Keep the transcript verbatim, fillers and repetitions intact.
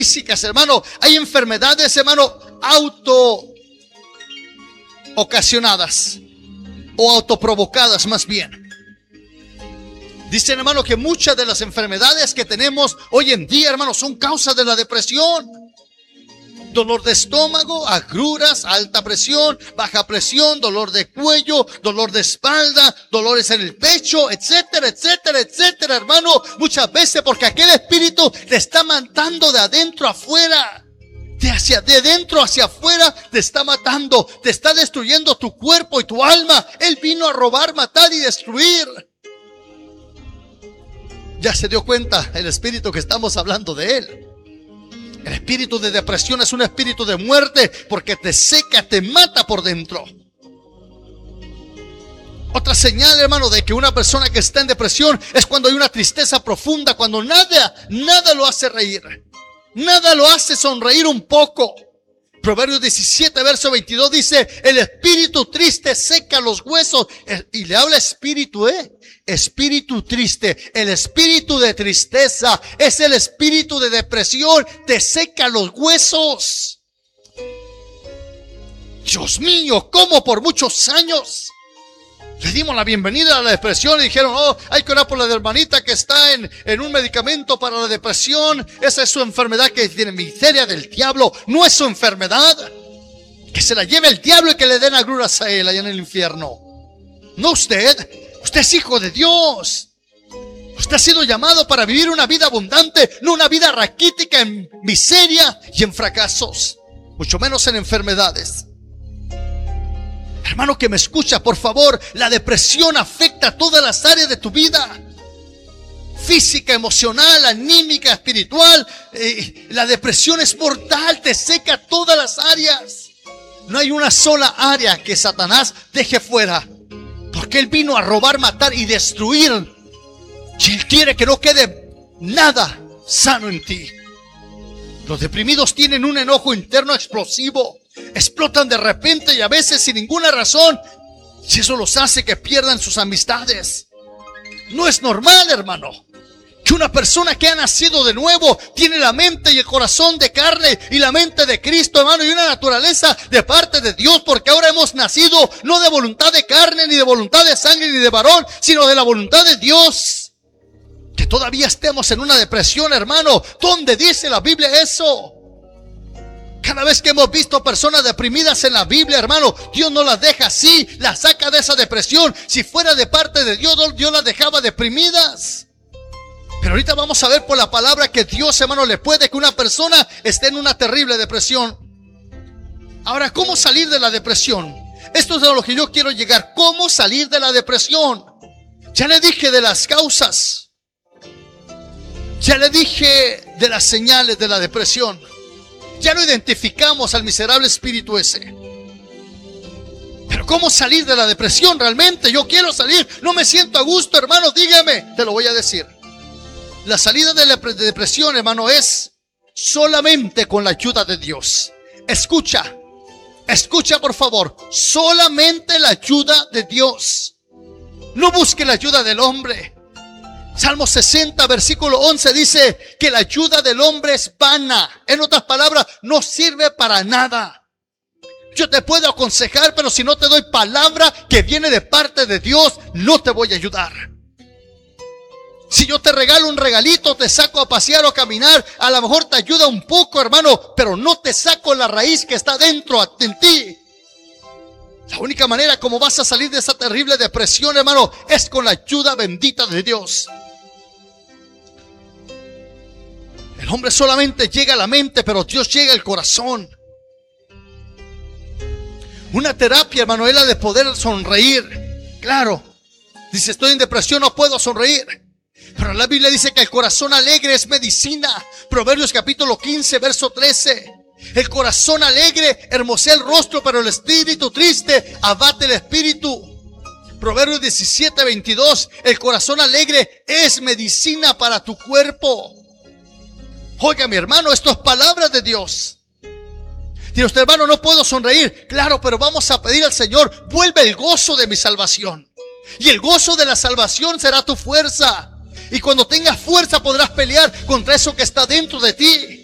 físicas, hermano. Hay enfermedades, hermano, auto ocasionadas o autoprovocadas más bien. Dicen, hermano, que muchas de las enfermedades que tenemos hoy en día, hermano, son causa de la depresión. Dolor de estómago, agruras, alta presión, baja presión, dolor de cuello, dolor de espalda, dolores en el pecho, etcétera, etcétera, etcétera, hermano. Muchas veces porque aquel espíritu te está matando de adentro afuera. De, hacia, de dentro hacia afuera te está matando, te está destruyendo tu cuerpo y tu alma. Él vino a robar, matar y destruir. Ya se dio cuenta el espíritu que estamos hablando de él. El espíritu de depresión es un espíritu de muerte porque te seca, te mata por dentro. Otra señal, hermano, de que una persona que está en depresión es cuando hay una tristeza profunda, cuando nada, nada lo hace reír. Nada lo hace sonreír un poco. Proverbios diecisiete, verso veintidós dice, el espíritu triste seca los huesos. Y le habla espíritu, ¿eh? Espíritu triste. El espíritu de tristeza es el espíritu de depresión. Te seca los huesos. Dios mío, ¿cómo por muchos años le dimos la bienvenida a la depresión y dijeron, oh, hay que orar por la hermanita que está en, en un medicamento para la depresión? Esa es su enfermedad, que tiene miseria del diablo. No es su enfermedad. Que se la lleve el diablo y que le den agruras a él allá en el infierno. No usted. Usted es hijo de Dios. Usted ha sido llamado para vivir una vida abundante, no una vida raquítica en miseria y en fracasos, mucho menos en enfermedades. Hermano que me escucha, por favor, la depresión afecta a todas las áreas de tu vida. Física, emocional, anímica, espiritual. Eh, la depresión es mortal, te seca todas las áreas. No hay una sola área que Satanás deje fuera, porque él vino a robar, matar y destruir. Y él quiere que no quede nada sano en ti. Los deprimidos tienen un enojo interno explosivo. Explotan de repente y a veces sin ninguna razón. Y eso los hace que pierdan sus amistades. No es normal, hermano, que una persona que ha nacido de nuevo tiene la mente y el corazón de carne y la mente de Cristo, hermano, y una naturaleza de parte de Dios, porque ahora hemos nacido no de voluntad de carne, ni de voluntad de sangre, ni de varón, sino de la voluntad de Dios. Que todavía estemos en una depresión, hermano, ¿dónde dice la Biblia eso? Cada vez que hemos visto personas deprimidas en la Biblia, hermano, Dios no las deja así, las saca de esa depresión. Si fuera de parte de Dios, Dios las dejaba deprimidas. Pero ahorita vamos a ver por la palabra que Dios, hermano, le puede que una persona esté en una terrible depresión. Ahora, ¿cómo salir de la depresión? Esto es a lo que yo quiero llegar. ¿Cómo salir de la depresión? Ya le dije de las causas. Ya le dije de las señales de la depresión. Ya lo identificamos al miserable espíritu ese. Pero ¿cómo salir de la depresión realmente? Yo quiero salir, no me siento a gusto, hermano, dígame. Te lo voy a decir. La salida de la depresión, hermano, es solamente con la ayuda de Dios. Escucha, escucha por favor, solamente la ayuda de Dios. No busque la ayuda del hombre. Salmo sesenta, versículo once dice que la ayuda del hombre es vana. En otras palabras, no sirve para nada. Yo te puedo aconsejar, pero si no te doy palabra que viene de parte de Dios, no te voy a ayudar. Si yo te regalo un regalito, te saco a pasear o a caminar, a lo mejor te ayuda un poco, hermano, pero no te saco la raíz que está dentro en ti. La única manera como vas a salir de esa terrible depresión, hermano, es con la ayuda bendita de Dios. El hombre solamente llega a la mente, pero Dios llega al corazón. Una terapia, hermano, es la de poder sonreír. Claro, dice, estoy en depresión, no puedo sonreír. Pero la Biblia dice que el corazón alegre es medicina. Proverbios capítulo quince, verso trece. El corazón alegre hermosea el rostro, pero el espíritu triste abate el espíritu. Proverbios diecisiete, veintidós. El corazón alegre es medicina para tu cuerpo. Oiga, mi hermano, esto es palabra de Dios. Dice usted, hermano, no puedo sonreír. Claro, pero vamos a pedir al Señor, vuelve el gozo de mi salvación. Y el gozo de la salvación será tu fuerza. Y cuando tengas fuerza podrás pelear contra eso que está dentro de ti.